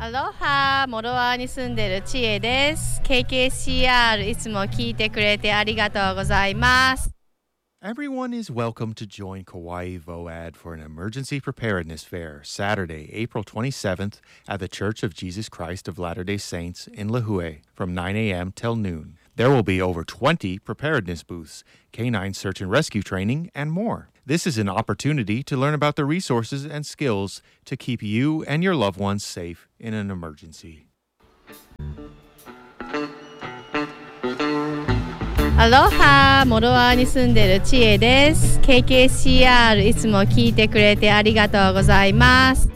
アロハ、モロワに住んでるチエです。KKCR いつも聞いてくれてありがとうございます。 Everyone is welcome to join Kauai VOAD for an emergency preparedness fair Saturday, April 27th at the Church of Jesus Christ of Latter-day Saints in Lihue from 9 a.m. till noon. There will be over 20 preparedness booths, canine search and rescue training, and more. This is an opportunity to learn about the resources and skills to keep you and your loved ones safe in an emergency. アロハ、モロワに住んでるチエです。KKCR いつも聞いてくれてありがとうございます。